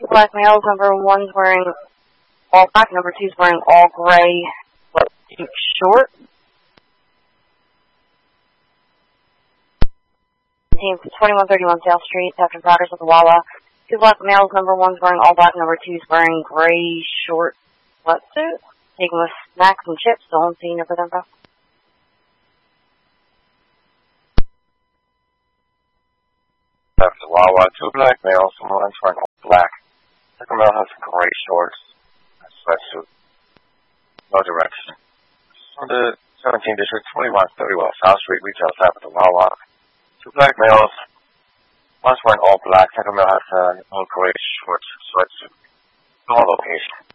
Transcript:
Two black males, number one's wearing all black, number two's wearing all gray, short. Team 2131 South Street, after progress with the Wawa. Two black males, number one's wearing all black, number two's wearing gray, short sweatsuit. Taking with snacks and chips, still on scene for them. After Wawa, two black males, one's wearing all black. Second male has gray shorts, a sweatsuit, no direction. On the 17th District, 2131 South Street, retail staff at the Wawa. Two black males, one's wearing all black. Second male has all gray shorts, sweatsuit. No location.